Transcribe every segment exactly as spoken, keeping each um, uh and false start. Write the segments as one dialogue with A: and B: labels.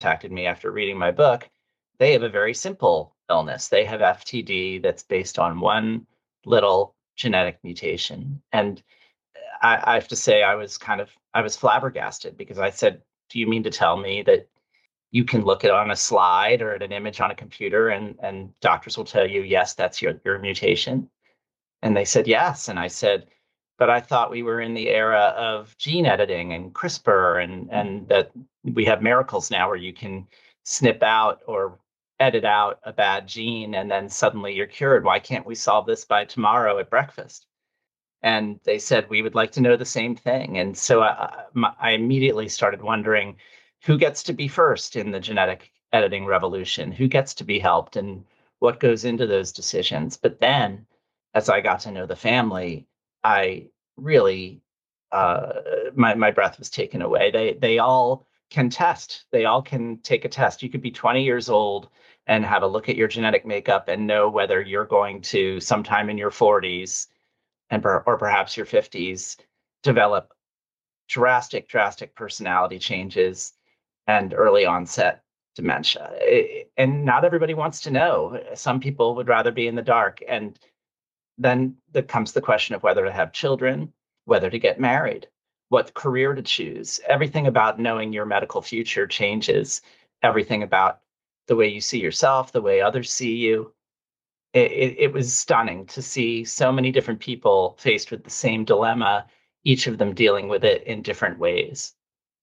A: contacted me after reading my book, they have a very simple illness. They have F T D that's based on one little genetic mutation. And I, I have to say, I was kind of, I was flabbergasted because I said, do you mean to tell me that you can look at on a slide or at an image on a computer and, and doctors will tell you, yes, that's your, your mutation? And they said, yes. And I said, but I thought we were in the era of gene editing and CRISPR and, and that we have miracles now where you can snip out or edit out a bad gene and then suddenly you're cured. Why can't we solve this by tomorrow at breakfast? And they said, we would like to know the same thing. And so I, I immediately started wondering who gets to be first in the genetic editing revolution, who gets to be helped, and what goes into those decisions. But then, as I got to know the family, I really, uh, my, my breath was taken away. They, they all can test. They all can take a test. You could be twenty years old and have a look at your genetic makeup and know whether you're going to sometime in your forties and per, or perhaps your fifties develop drastic, drastic personality changes and early onset dementia. It, and not everybody wants to know. Some people would rather be in the dark. And then there comes the question of whether to have children, whether to get married, what career to choose. Everything about knowing your medical future changes. Everything about the way you see yourself, the way others see you. It, it, it was stunning to see so many different people faced with the same dilemma, each of them dealing with it in different ways.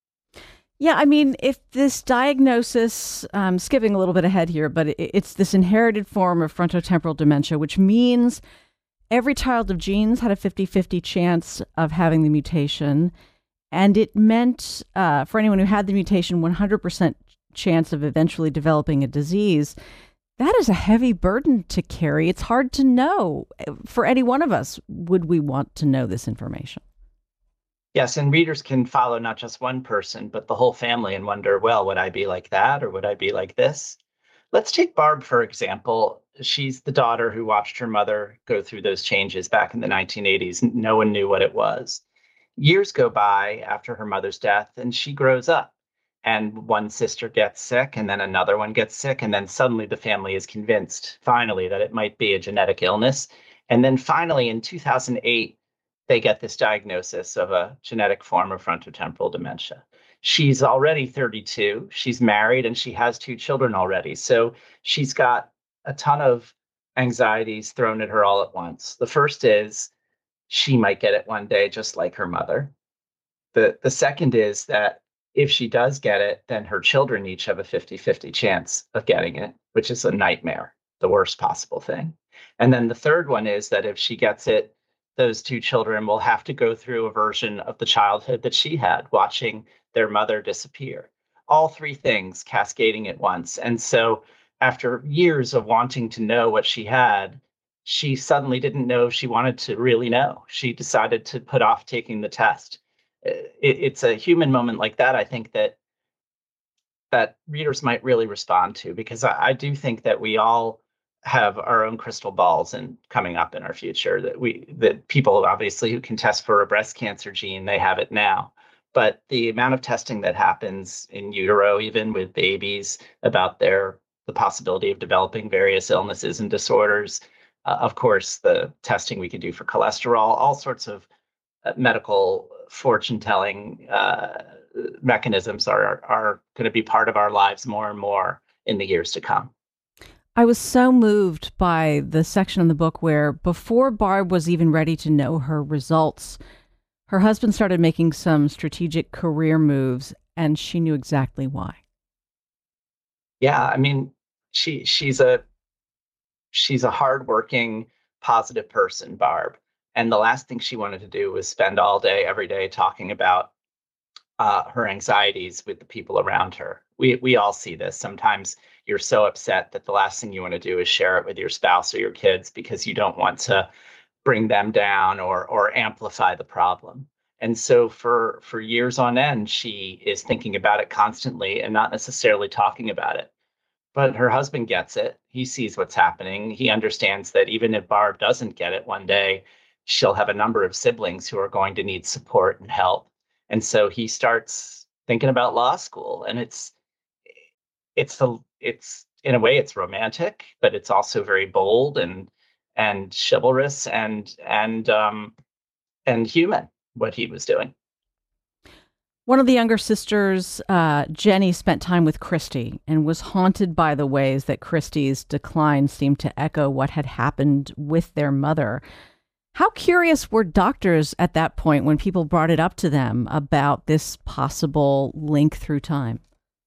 B: Yeah, I mean, if this diagnosis, um, skipping a little bit ahead here, but it, it's this inherited form of frontotemporal dementia, which means every child of genes had a fifty-fifty chance of having the mutation. And it meant, uh, for anyone who had the mutation, one hundred percent chance of eventually developing a disease. That is a heavy burden to carry. It's hard to know. For any one of us, would we want to know this information?
A: Yes, and readers can follow not just one person, but the whole family and wonder, well, would I be like that or would I be like this? Let's take Barb, for example. She's the daughter who watched her mother go through those changes back in the nineteen eighties. No one knew what it was. Years go by after her mother's death, and she grows up. And one sister gets sick, and then another one gets sick. And then suddenly the family is convinced, finally, that it might be a genetic illness. And then finally, in two thousand eight, they get this diagnosis of a genetic form of frontotemporal dementia. She's already thirty-two. She's married and she has two children already. So she's got a ton of anxieties thrown at her all at once. The first is she might get it one day, just like her mother. The, the second is that if she does get it, then her children each have a fifty-fifty chance of getting it, which is a nightmare, the worst possible thing. And then the third one is that if she gets it, those two children will have to go through a version of the childhood that she had, watching their mother disappear. All three things cascading at once. And so after years of wanting to know what she had, she suddenly didn't know if she wanted to really know. She decided to put off taking the test. It, it's a human moment like that, I think, that that readers might really respond to, because I, I do think that we all have our own crystal balls and coming up in our future, that we that people obviously who can test for a breast cancer gene, they have it now. But the amount of testing that happens in utero, even with babies, about their the possibility of developing various illnesses and disorders, uh, of course, the testing we can do for cholesterol, all sorts of uh, medical fortune telling uh, mechanisms are are going to be part of our lives more and more in the years to come.
B: I was so moved by the section in the book where, before Barb was even ready to know her results, her husband started making some strategic career moves, and she knew exactly why.
A: Yeah, I mean, she she's a she's a hardworking, positive person, Barb. And the last thing she wanted to do was spend all day, every day, talking about uh, her anxieties with the people around her. We we all see this. Sometimes you're so upset that the last thing you want to do is share it with your spouse or your kids because you don't want to bring them down or or amplify the problem. And so for for years on end, she is thinking about it constantly and not necessarily talking about it. But her husband gets it. He sees what's happening. He understands that even if Barb doesn't get it one day, she'll have a number of siblings who are going to need support and help. And so he starts thinking about law school. And it's it's a it's in a way it's romantic, but it's also very bold and and chivalrous and and um and human what he was doing.
B: One of the younger sisters, uh, Jenny, spent time with Christie and was haunted by the ways that Christie's decline seemed to echo what had happened with their mother. How curious were doctors at that point when people brought it up to them about this possible link through time?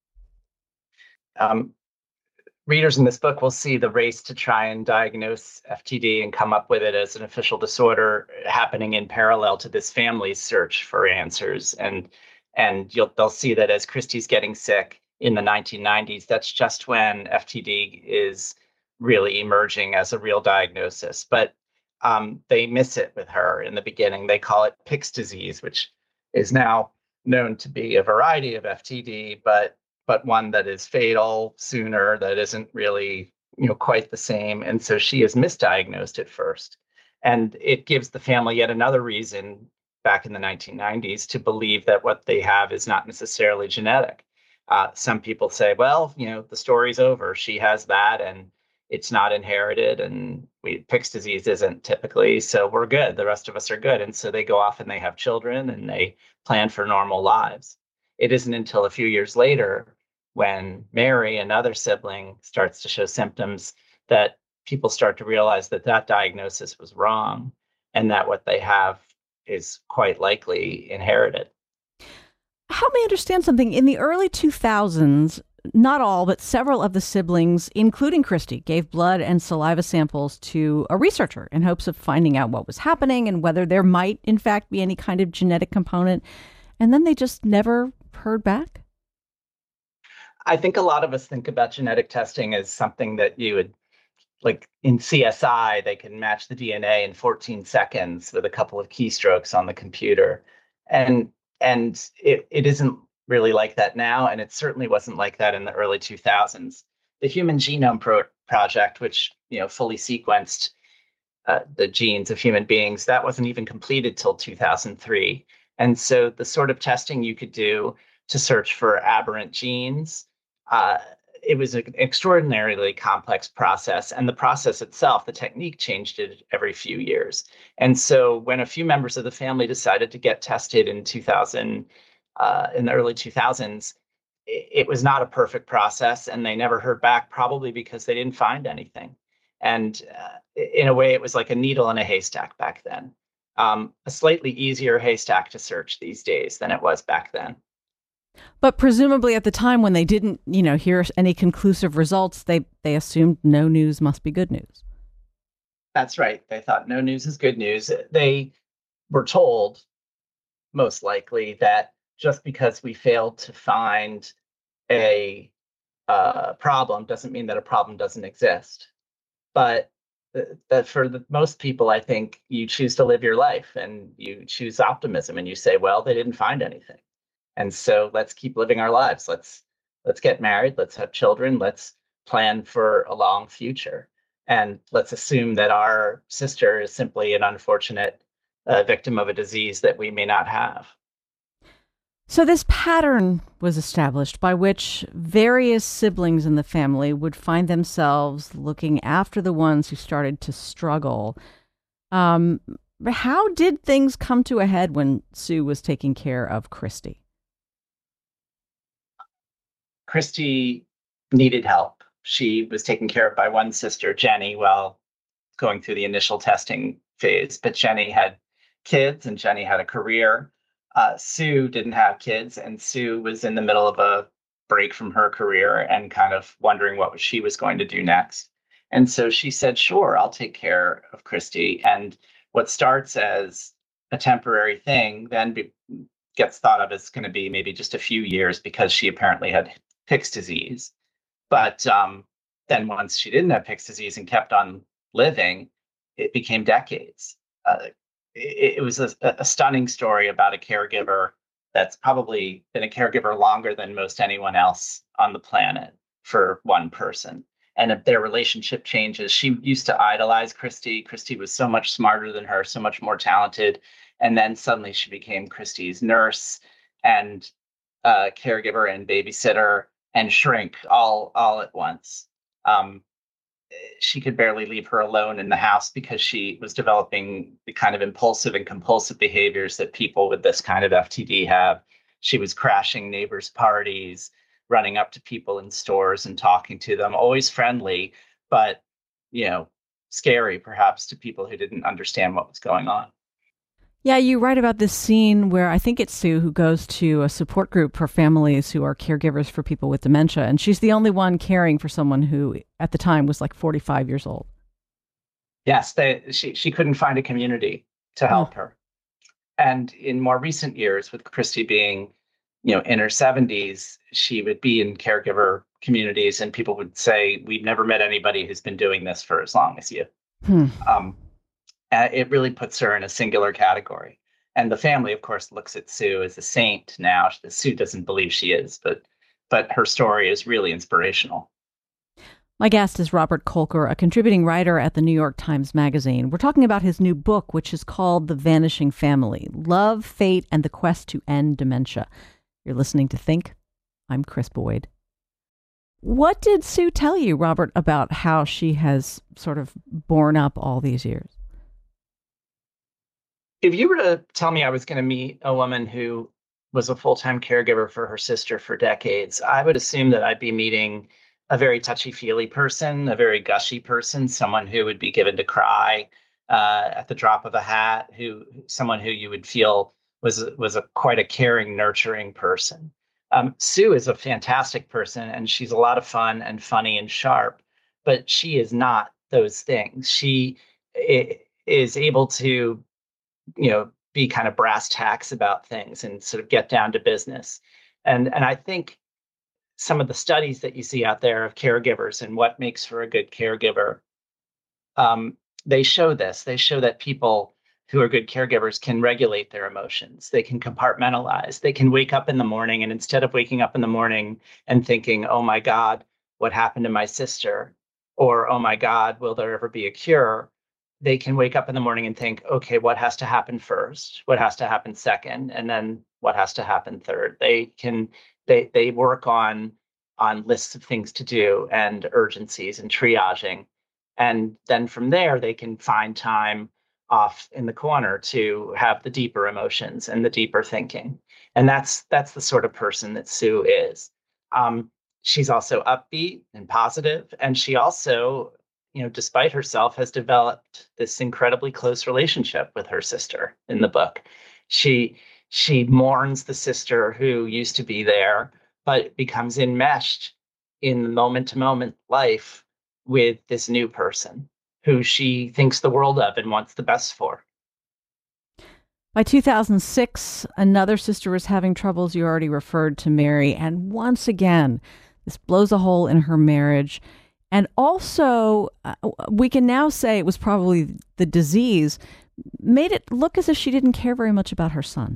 A: Um, Readers in this book will see the race to try and diagnose F T D and come up with it as an official disorder happening in parallel to this family's search for answers. And and you'll they'll see that as Christie's getting sick in the nineteen nineties, that's just when F T D is really emerging as a real diagnosis. But um, they miss it with her in the beginning. They call it Pick's disease, which is now known to be a variety of F T D, but but one that is fatal sooner, that isn't really, you know, quite the same. And so she is misdiagnosed at first. And it gives the family yet another reason back in the nineteen nineties to believe that what they have is not necessarily genetic. Uh, some people say, well, you know, the story's over. She has that and it's not inherited. And we Pick's disease isn't typically. So we're good. The rest of us are good. And so they go off and they have children and they plan for normal lives. It isn't until a few years later when Mary, another sibling, starts to show symptoms that people start to realize that that diagnosis was wrong and that what they have is quite likely inherited.
B: Help me understand something. In the early two thousands, not all, but several of the siblings, including Christie, gave blood and saliva samples to a researcher in hopes of finding out what was happening and whether there might, in fact, be any kind of genetic component. And then they just never heard back?
A: I think a lot of us think about genetic testing as something that you would, like in C S I, they can match the D N A in fourteen seconds with a couple of keystrokes on the computer. And and it, it isn't really like that now, and it certainly wasn't like that in the early two thousands. The Human Genome Pro- Project, which you know fully sequenced uh, the genes of human beings, that wasn't even completed till two thousand three. And so the sort of testing you could do to search for aberrant genes, uh, it was an extraordinarily complex process. And the process itself, the technique changed it every few years. And so when a few members of the family decided to get tested in two thousand, uh, in the early two thousands, it, it was not a perfect process. And they never heard back, probably because they didn't find anything. And uh, in a way, it was like a needle in a haystack back then. Um, a slightly easier haystack to search these days than it was back then.
B: But presumably at the time when they didn't, you know, hear any conclusive results, they, they assumed no news must be good news.
A: That's right. They thought no news is good news. They were told, most likely, that just because we failed to find a uh, problem doesn't mean that a problem doesn't exist. But that for the, most people, I think you choose to live your life and you choose optimism and you say, well, they didn't find anything. And so let's keep living our lives. Let's let's get married. Let's have children. Let's plan for a long future. And let's assume that our sister is simply an unfortunate uh, victim of a disease that we may not have.
B: So this pattern was established by which various siblings in the family would find themselves looking after the ones who started to struggle. Um, how did things come to a head when Sue was taking care of Christie?
A: Christie needed help. She was taken care of by one sister, Jenny, while going through the initial testing phase. But Jenny had kids and Jenny had a career. Uh, Sue didn't have kids, and Sue was in the middle of a break from her career and kind of wondering what she was going to do next. And so she said, sure, I'll take care of Christie. And what starts as a temporary thing then be, gets thought of as going to be maybe just a few years because she apparently had Pick's disease. But um, then once she didn't have Pick's disease and kept on living, it became decades. Uh, it, it was a, a stunning story about a caregiver that's probably been a caregiver longer than most anyone else on the planet for one person. And if their relationship changes, she used to idolize Christie. Christie was so much smarter than her, so much more talented. And then suddenly she became Christie's nurse and uh, caregiver and babysitter. and shrink all all at once. Um, she could barely leave her alone in the house because she was developing the kind of impulsive and compulsive behaviors that people with this kind of F T D have. She was crashing neighbors' parties, running up to people in stores and talking to them, always friendly, but, you know, scary perhaps to people who didn't understand what was going on.
B: Yeah, you write about this scene where I think it's Sue who goes to a support group for families who are caregivers for people with dementia. And she's the only one caring for someone who at the time was like forty-five years old.
A: Yes, they, she, she couldn't find a community to
B: Oh.
A: help her. And in more recent years, with Christy being, you know, in her seventies, she would be in caregiver communities and people would say, we've never met anybody who's been doing this for as long as you.
B: Hmm.
A: Um, and it really puts her in a singular category. And the family, of course, looks at Sue as a saint now. Sue doesn't believe she is, but but her story is really inspirational.
B: My guest is Robert Kolker, a contributing writer at the New York Times Magazine. We're talking about his new book, which is called The Vanishing Family: Love, Fate, and the Quest to End Dementia. You're listening to Think. I'm Chris Boyd. What did Sue tell you, Robert, about how she has sort of borne up all these years?
A: If you were to tell me I was going to meet a woman who was a full-time caregiver for her sister for decades, I would assume that I'd be meeting a very touchy-feely person, a very gushy person, someone who would be given to cry uh, at the drop of a hat, who someone who you would feel was was a quite a caring, nurturing person. Um, Sue is a fantastic person, and she's a lot of fun and funny and sharp, but she is not those things. She is able to, you know, be kind of brass tacks about things and sort of get down to business. And and I think some of the studies that you see out there of caregivers and what makes for a good caregiver, um, they show this. They show that people who are good caregivers can regulate their emotions. They can compartmentalize. They can wake up in the morning, and instead of waking up in the morning and thinking, oh my God, what happened to my sister? Or, oh my God, will there ever be a cure? They can wake up in the morning and think, okay, what has to happen first? What has to happen second? And then what has to happen third? They can they they work on on lists of things to do and urgencies and triaging. And then from there, they can find time off in the corner to have the deeper emotions and the deeper thinking. And that's that's the sort of person that Sue is. Um, she's also upbeat and positive, and she also, you know, despite herself, has developed this incredibly close relationship with her sister in the book. She she mourns the sister who used to be there, but becomes enmeshed in moment to moment life with this new person who she thinks the world of and wants the best for.
B: By two thousand six, another sister was having troubles. You already referred to Mary. And once again, this blows a hole in her marriage. And also, uh, we can now say it was probably the disease made it look as if she didn't care very much about her son.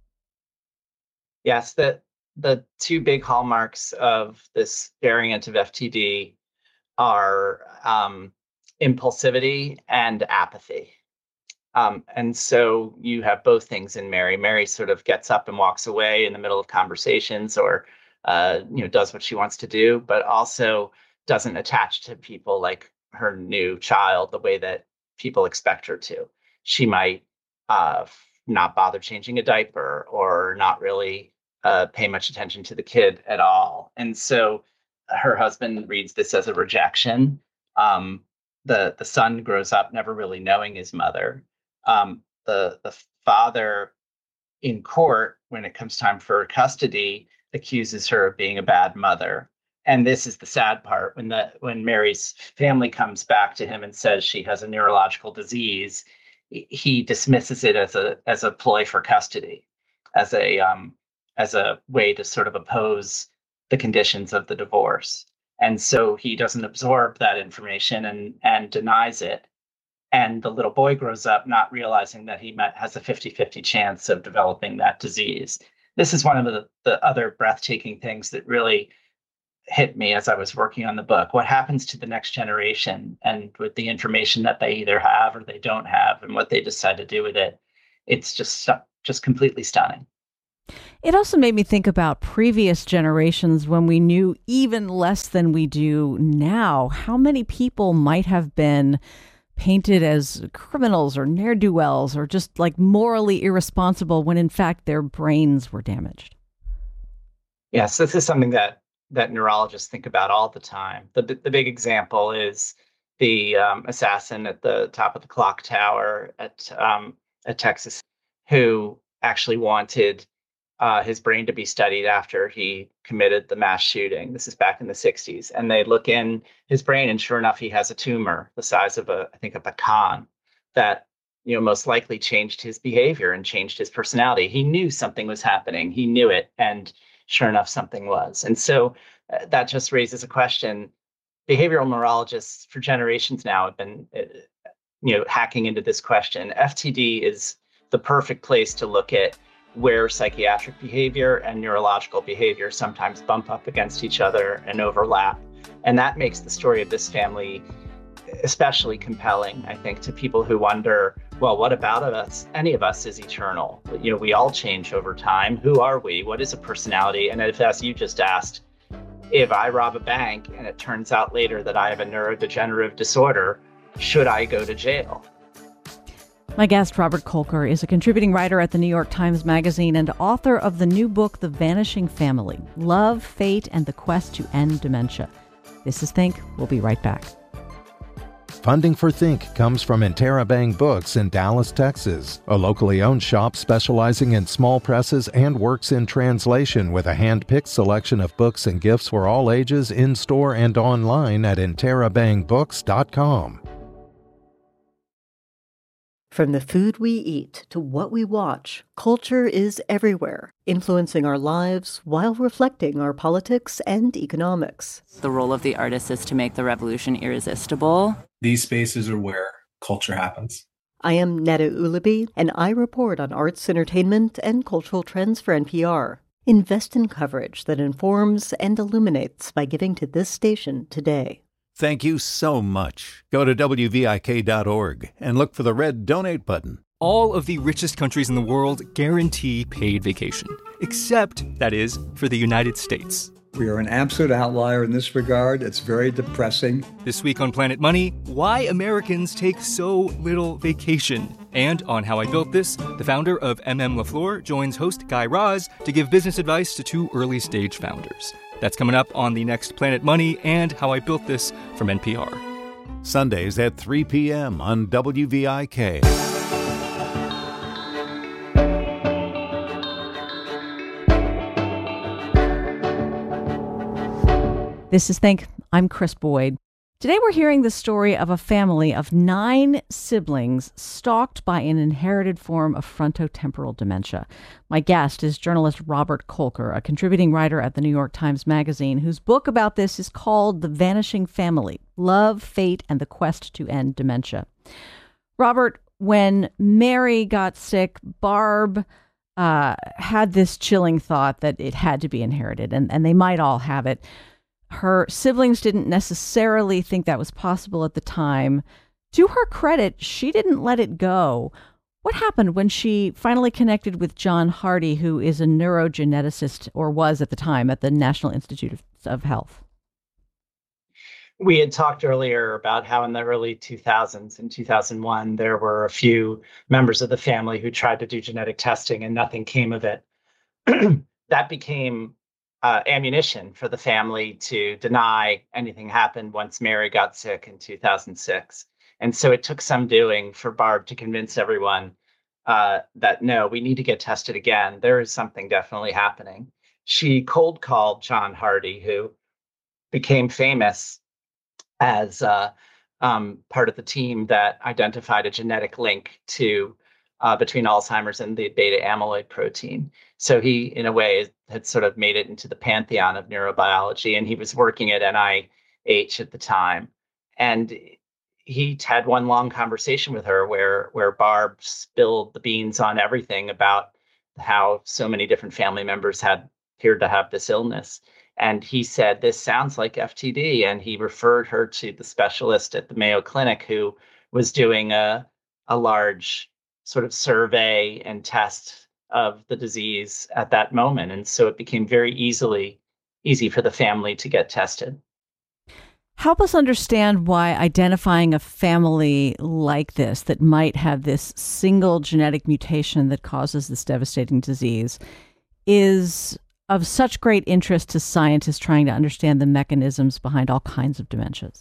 A: Yes, the, the two big hallmarks of this variant of F T D are um, impulsivity and apathy. Um, and so you have both things in Mary. Mary sort of gets up and walks away in the middle of conversations, or uh, you know, does what she wants to do, but also doesn't attach to people like her new child the way that people expect her to. She might uh, not bother changing a diaper, or not really uh, pay much attention to the kid at all. And so her husband reads this as a rejection. Um, the the son grows up never really knowing his mother. Um, the the father in court, when it comes time for custody, accuses her of being a bad mother. And this is the sad part: when the when Mary's family comes back to him and says she has a neurological disease, he dismisses it as a as a ploy for custody, as a um, as a way to sort of oppose the conditions of the divorce. And so he doesn't absorb that information and and denies it. And the little boy grows up not realizing that he met, has a fifty-fifty chance of developing that disease. This is one of the, the other breathtaking things that really hit me as I was working on the book. What happens to the next generation, and with the information that they either have or they don't have, and what they decide to do with it? It's just just completely stunning.
B: It also made me think about previous generations when we knew even less than we do now. How many people might have been painted as criminals or ne'er-do-wells or just like morally irresponsible when in fact their brains were damaged?
A: Yes, this is something that that neurologists think about all the time. The b- the big example is the um, assassin at the top of the clock tower at um, at Texas, who actually wanted uh, his brain to be studied after he committed the mass shooting. This is back in the sixties, and they look in his brain, and sure enough, he has a tumor the size of a, I think, a pecan that you know most likely changed his behavior and changed his personality. He knew something was happening. He knew it, and sure enough, something was. And so uh, that just raises a question. Behavioral neurologists for generations now have been, uh, you know, hacking into this question. F T D is the perfect place to look at where psychiatric behavior and neurological behavior sometimes bump up against each other and overlap. And that makes the story of this family especially compelling, I think, to people who wonder, well, what about us? Any of us is eternal. You know, we all change over time. Who are we? What is a personality? And if, as you just asked, if I rob a bank and it turns out later that I have a neurodegenerative disorder, should I go to jail?
B: My guest, Robert Kolker, is a contributing writer at the New York Times Magazine and author of the new book, The Vanishing Family: Love, Fate, and the Quest to End Dementia. This is Think. We'll be right back.
C: Funding for Think comes from Interabang Books in Dallas, Texas, a locally owned shop specializing in small presses and works in translation with a hand-picked selection of books and gifts for all ages in-store and online at interabang books dot com.
D: From the food we eat to what we watch, culture is everywhere, influencing our lives while reflecting our politics and economics.
E: The role of the artist is to make the revolution irresistible.
F: These spaces are where culture happens.
D: I am Netta Ulaby, and I report on arts, entertainment, and cultural trends for N P R. Invest in coverage that informs and illuminates by giving to this station today.
G: Thank you so much. Go to W V I K dot org and look for the red donate button.
H: All of the richest countries in the world guarantee paid vacation, except, that is, for the United States.
I: We are an absolute outlier in this regard. It's very depressing.
H: This week on Planet Money, why Americans take so little vacation. And on How I Built This, the founder of M M LaFleur joins host Guy Raz to give business advice to two early-stage founders. That's coming up on the next Planet Money and How I Built This from N P R.
G: Sundays at three p.m. on W V I K.
B: This is Think. I'm Chris Boyd. Today we're hearing the story of a family of nine siblings stalked by an inherited form of frontotemporal dementia. My guest is journalist Robert Kolker, a contributing writer at the New York Times Magazine, whose book about this is called The Vanishing Family: Love, Fate, and the Quest to End Dementia. Robert, when Mary got sick, Barb uh, had this chilling thought that it had to be inherited, and, and they might all have it. Her siblings didn't necessarily think that was possible at the time. To her credit, she didn't let it go. What happened when she finally connected with John Hardy, who is a neurogeneticist, or was at the time, at the National Institute of, of Health?
A: We had talked earlier about how in the early two thousands, in two thousand one, there were a few members of the family who tried to do genetic testing and nothing came of it. That became Uh, ammunition for the family to deny anything happened once Mary got sick in two thousand six. And so it took some doing for Barb to convince everyone uh, that, no, we need to get tested again. There is something definitely happening. She cold called John Hardy, who became famous as uh, um, part of the team that identified a genetic link to uh, between Alzheimer's and the beta amyloid protein. So he, in a way, had sort of made it into the pantheon of neurobiology, and he was working at N I H at the time. And he had one long conversation with her where, where Barb spilled the beans on everything about how so many different family members had appeared to have this illness. And he said, this sounds like F T D. And he referred her to the specialist at the Mayo Clinic who was doing a, a large sort of survey and test of the disease at that moment. And so it became very easily easy for the family to get tested.
B: Help us understand why identifying a family like this that might have this single genetic mutation that causes this devastating disease is of such great interest to scientists trying to understand the mechanisms behind all kinds of dementias.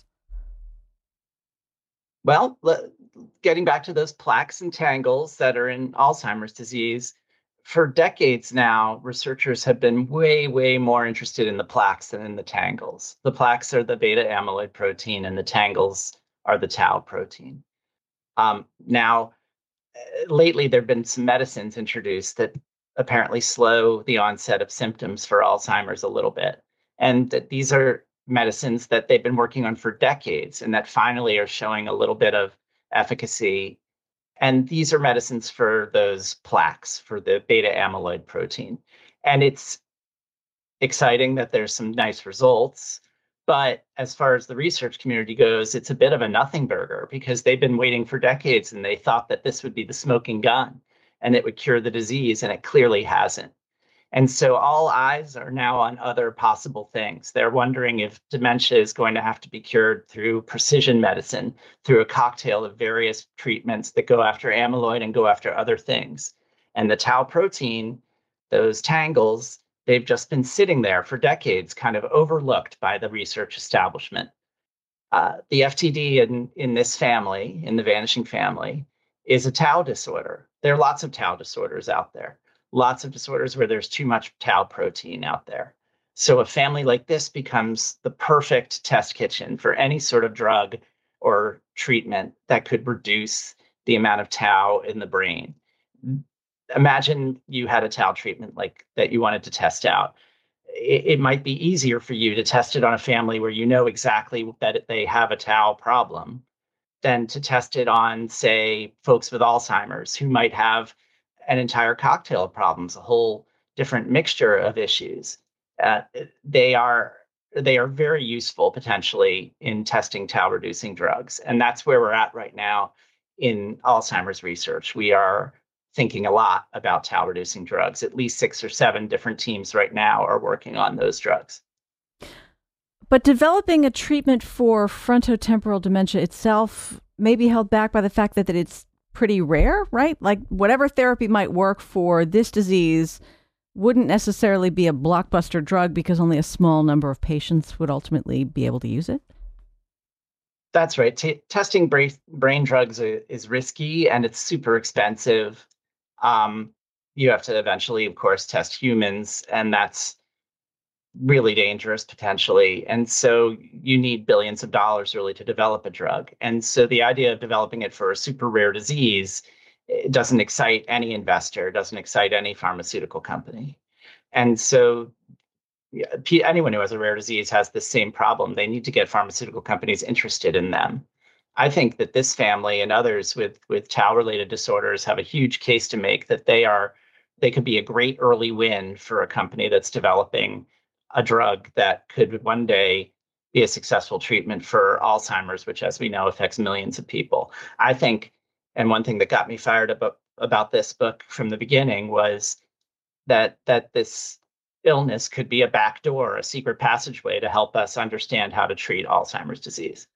A: Well, le- getting back to those plaques and tangles that are in Alzheimer's disease, for decades now, researchers have been way, way more interested in the plaques than in the tangles. The plaques are the beta amyloid protein, and the tangles are the tau protein. Um, now, uh, lately, there have been some medicines introduced that apparently slow the onset of symptoms for Alzheimer's a little bit. And that these are medicines that they've been working on for decades and that finally are showing a little bit of efficacy. And these are medicines for those plaques, for the beta amyloid protein. And it's exciting that there's some nice results. But as far as the research community goes, it's a bit of a nothing burger because they've been waiting for decades and they thought that this would be the smoking gun and it would cure the disease, and it clearly hasn't. And so all eyes are now on other possible things. They're wondering if dementia is going to have to be cured through precision medicine, through a cocktail of various treatments that go after amyloid and go after other things. And the tau protein, those tangles, they've just been sitting there for decades, kind of overlooked by the research establishment. Uh, the F T D in, in this family, in the vanishing family, is a tau disorder. There are lots of tau disorders out there. Lots of disorders where there's too much tau protein out there. So a family like this becomes the perfect test kitchen for any sort of drug or treatment that could reduce the amount of tau in the brain. Imagine you had a tau treatment like that you wanted to test out. It, it might be easier for you to test it on a family where you know exactly that they have a tau problem than to test it on, say, folks with Alzheimer's who might have an entire cocktail of problems, a whole different mixture of issues. Uh, they are they are very useful potentially in testing tau reducing drugs. And that's where we're at right now in Alzheimer's research. We are thinking a lot about tau reducing drugs. At least six or seven different teams right now are working on those drugs.
B: But developing a treatment for frontotemporal dementia itself may be held back by the fact that, that it's pretty rare, right? Like whatever therapy might work for this disease wouldn't necessarily be a blockbuster drug because only a small number of patients would ultimately be able to use it.
A: That's right. T- testing brain, brain drugs are, is risky and it's super expensive. Um, you have to eventually, of course, test humans, and that's really dangerous potentially. And so you need billions of dollars really to develop a drug. And so the idea of developing it for a super rare disease, it doesn't excite any investor, doesn't excite any pharmaceutical company. And so yeah, anyone who has a rare disease has the same problem. They need to get pharmaceutical companies interested in them. I think that this family and others with, with tau-related disorders have a huge case to make that they are they could be a great early win for a company that's developing a drug that could one day be a successful treatment for Alzheimer's, which, as we know, affects millions of people. I think, and one thing that got me fired up about this book from the beginning was that that this illness could be a backdoor, a secret passageway to help us understand how to treat Alzheimer's disease.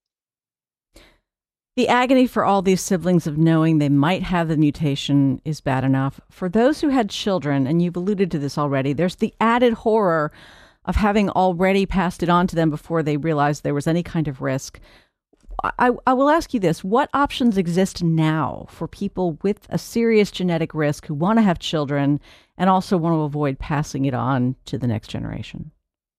B: The agony for all these siblings of knowing they might have the mutation is bad enough. For those who had children, and you've alluded to this already, there's the added horror of having already passed it on to them before they realized there was any kind of risk. I, I will ask you this. What options exist now for people with a serious genetic risk who want to have children and also want to avoid passing it on to the next generation?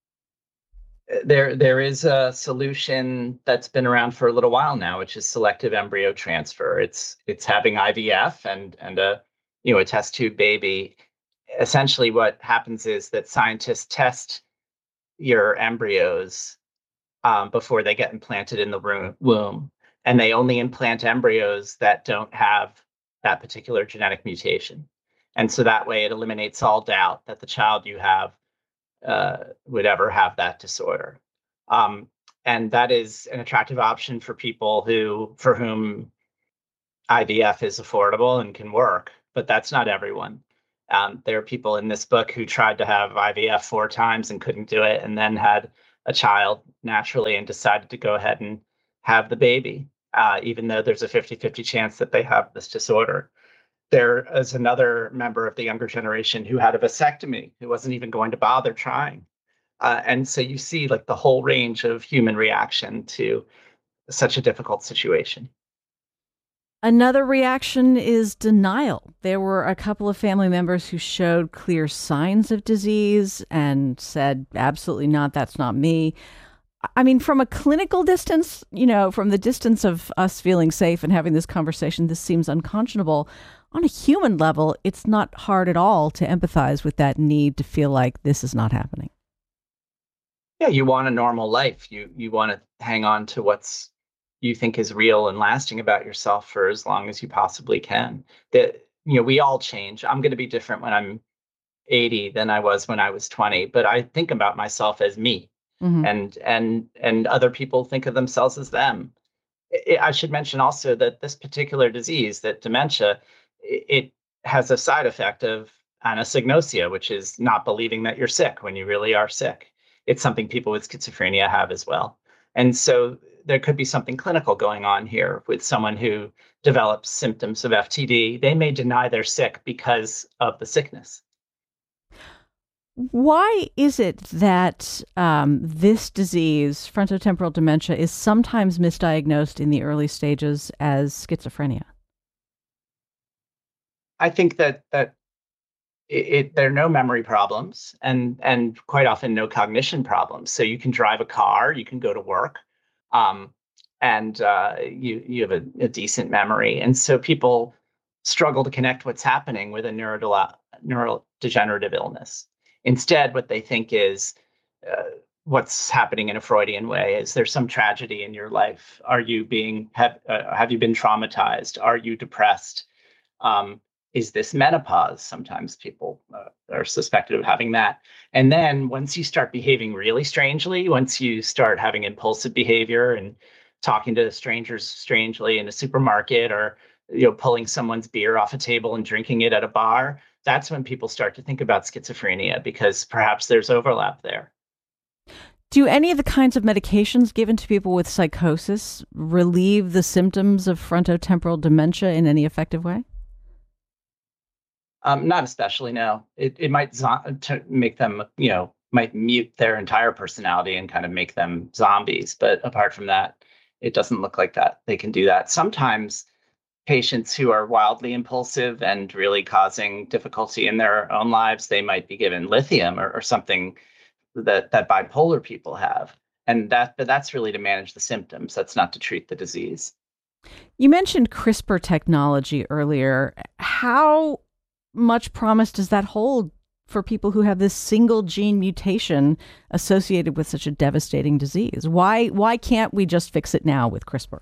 A: There, there is a solution that's been around for a little while now, which is selective embryo transfer. It's it's having I V F and and a you know a test tube baby. Essentially, what happens is that scientists test your embryos um, before they get implanted in the room, womb, and they only implant embryos that don't have that particular genetic mutation. And so that way, it eliminates all doubt that the child you have uh, would ever have that disorder. Um, and that is an attractive option for people who, for whom I V F is affordable and can work, but that's not everyone. Um, there are people in this book who tried to have I V F four times and couldn't do it, and then had a child naturally and decided to go ahead and have the baby, uh, even though there's a fifty-fifty chance that they have this disorder. There is another member of the younger generation who had a vasectomy, who wasn't even going to bother trying. Uh, and so you see like the whole range of human reaction to such a difficult situation.
B: Another reaction is denial. There were a couple of family members who showed clear signs of disease and said, absolutely not, that's not me. I mean, from a clinical distance, you know, from the distance of us feeling safe and having this conversation, this seems unconscionable. On a human level, it's not hard at all to empathize with that need to feel like this is not happening.
A: Yeah, you want a normal life. You you want to hang on to what's you think is real and lasting about yourself for as long as you possibly can. That, you know, we all change. I'm going to be different when I'm eighty than I was when I was twenty, but I think about myself as me. Mm-hmm. and and and other people think of themselves as them. I, I should mention also that this particular disease, that dementia, it, it has a side effect of anosognosia, which is not believing that you're sick when you really are sick. It's something people with schizophrenia have as well. And so there could be something clinical going on here with someone who develops symptoms of F T D. They may deny they're sick because of the sickness.
B: Why is it that um, this disease, frontotemporal dementia, is sometimes misdiagnosed in the early stages as schizophrenia?
A: I think that that it, it there are no memory problems and and quite often no cognition problems. So you can drive a car, you can go to work, um, and uh, you you have a, a decent memory. And so people struggle to connect what's happening with a neuro neurodegenerative illness. Instead, what they think is uh, what's happening in a Freudian way. Is there some tragedy in your life? Are you being have uh, have you been traumatized? Are you depressed? Um, is this menopause? Sometimes people uh, are suspected of having that. And then once you start behaving really strangely, once you start having impulsive behavior and talking to strangers strangely in a supermarket, or you know pulling someone's beer off a table and drinking it at a bar, that's when people start to think about schizophrenia, because perhaps there's overlap there.
B: Do any of the kinds of medications given to people with psychosis relieve the symptoms of frontotemporal dementia in any effective way?
A: Um, not especially, no. It it might zo- to make them, you know, might mute their entire personality and kind of make them zombies. But apart from that, it doesn't look like that they can do that. Sometimes patients who are wildly impulsive and really causing difficulty in their own lives, they might be given lithium or, or something that, that bipolar people have. And that, but that's really to manage the symptoms. That's not to treat the disease.
B: You mentioned CRISPR technology earlier. How much promise does that hold for people who have this single gene mutation associated with such a devastating disease? Why, why can't we just fix it now with CRISPR?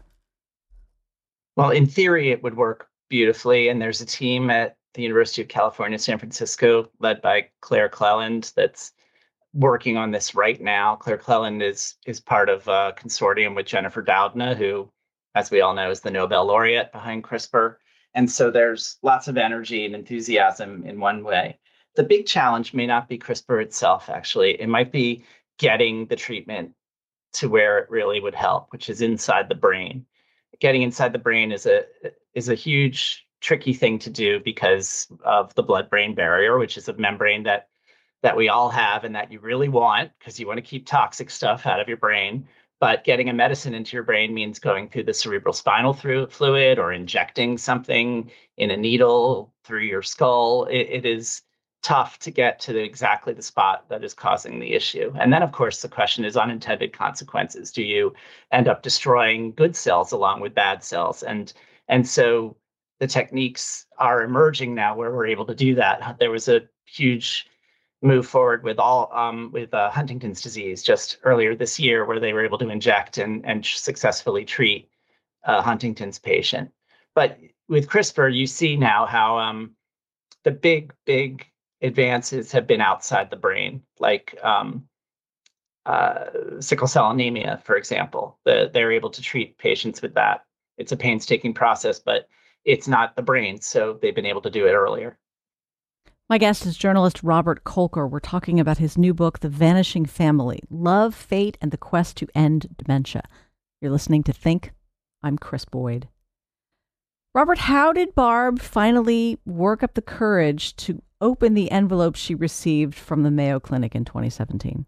A: Well, in theory, it would work beautifully. And there's a team at the University of California, San Francisco, led by Claire Cleland, that's working on this right now. Claire Cleland is is part of a consortium with Jennifer Doudna, who, as we all know, is the Nobel laureate behind CRISPR. And so there's lots of energy and enthusiasm in one way. The big challenge may not be CRISPR itself, actually. It might be getting the treatment to where it really would help, which is inside the brain. Getting inside the brain is a is a huge, tricky thing to do because of the blood-brain barrier, which is a membrane that that we all have and that you really want because you want to keep toxic stuff out of your brain. But getting a medicine into your brain means going through the cerebral spinal fluid or injecting something in a needle through your skull. It, it is tough to get to the, exactly the spot that is causing the issue. And then, of course, the question is unintended consequences. Do you end up destroying good cells along with bad cells? And and so the techniques are emerging now where we're able to do that. There was a huge move forward with all um, with uh, Huntington's disease just earlier this year, where they were able to inject and, and successfully treat a Huntington's patient. But with CRISPR, you see now how um, the big, big advances have been outside the brain, like um, uh, sickle cell anemia, for example. The, they're able to treat patients with that. It's a painstaking process, but it's not the brain, so they've been able to do it earlier.
B: My guest is journalist Robert Kolker. We're talking about his new book, The Vanishing Family: Love, Fate, and the Quest to End Dementia. You're listening to Think. I'm Chris Boyd. Robert, how did Barb finally work up the courage to open the envelope she received from the Mayo Clinic in twenty seventeen?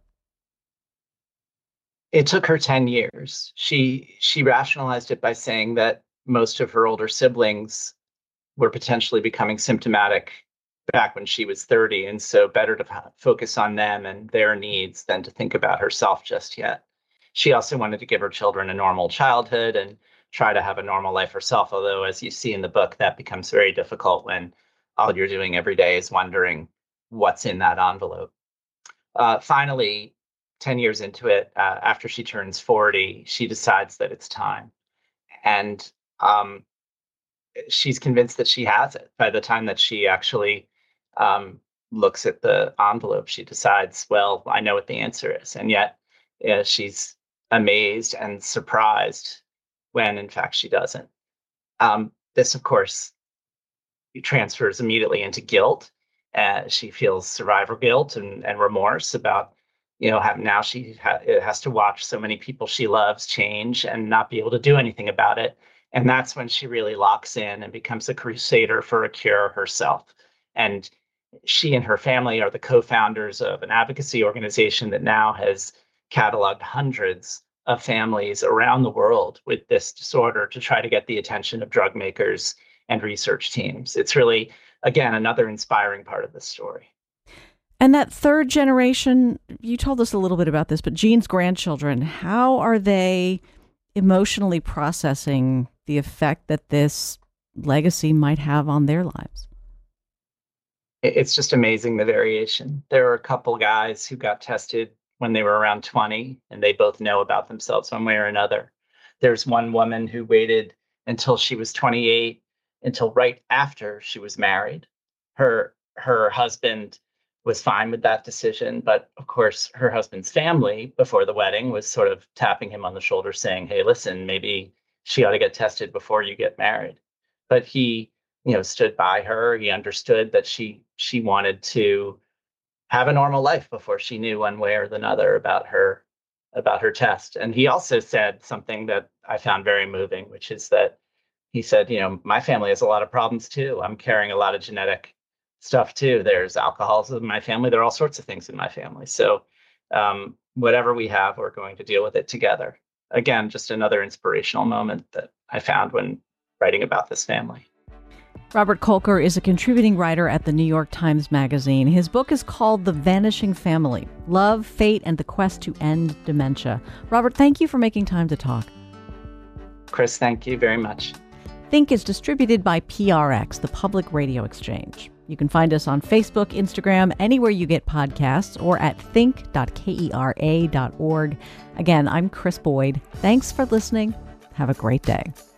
A: It took her ten years. She she rationalized it by saying that most of her older siblings were potentially becoming symptomatic back when she was thirty, and so better to f- focus on them and their needs than to think about herself just yet. She also wanted to give her children a normal childhood and try to have a normal life herself, although, as you see in the book, that becomes very difficult when all you're doing every day is wondering what's in that envelope. Uh, finally, ten years into it, uh, after she turns forty, she decides that it's time. And um, she's convinced that she has it. By the time that she actually um, looks at the envelope, she decides, well, I know what the answer is. And yet uh, she's amazed and surprised when, in fact, she doesn't. Um, this, of course, transfers immediately into guilt. Uh, she feels survivor guilt and, and remorse about, you know, have, now she ha- has to watch so many people she loves change and not be able to do anything about it. And that's when she really locks in and becomes a crusader for a cure herself. And she and her family are the co-founders of an advocacy organization that now has cataloged hundreds of families around the world with this disorder to try to get the attention of drug makers and research teams. It's really, again, another inspiring part of this story.
B: And that third generation, you told us a little bit about this, but Jean's grandchildren, how are they emotionally processing the effect that this legacy might have on their lives?
A: It's just amazing, the variation. There are a couple guys who got tested when they were around twenty, and they both know about themselves one way or another. There's one woman who waited until she was twenty-eight, until right after she was married. Her her husband was fine with that decision, but of course, her husband's family before the wedding was sort of tapping him on the shoulder saying, hey, listen, maybe she ought to get tested before you get married. But he, you know, stood by her. He understood that she she wanted to have a normal life before she knew one way or another about her about her test. And he also said something that I found very moving, which is that he said, you know, my family has a lot of problems too. I'm carrying a lot of genetic stuff too. There's alcoholism in my family. There are all sorts of things in my family. So um, whatever we have, we're going to deal with it together. Again, just another inspirational moment that I found when writing about this family.
B: Robert Kolker is a contributing writer at the New York Times Magazine. His book is called The Vanishing Family: Love, Fate, and the Quest to End Dementia. Robert, thank you for making time to talk.
A: Chris, thank you very much.
B: Think is distributed by P R X, the Public Radio Exchange. You can find us on Facebook, Instagram, anywhere you get podcasts, or at think dot kera dot org. Again, I'm Chris Boyd. Thanks for listening. Have a great day.